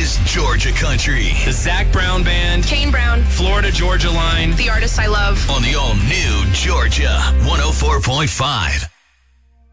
is Georgia Country. The Zach Brown Band. Kane Brown. Florida Georgia Line. The artists I love. On the all-new Georgia 104.5.